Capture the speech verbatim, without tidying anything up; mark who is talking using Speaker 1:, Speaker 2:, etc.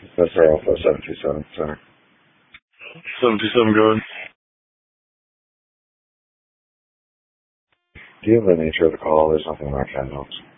Speaker 1: Professor Alpha seven two seven, center.
Speaker 2: seven two seven, go ahead.
Speaker 1: Do you have the nature of the call? There's nothing in our cat notes.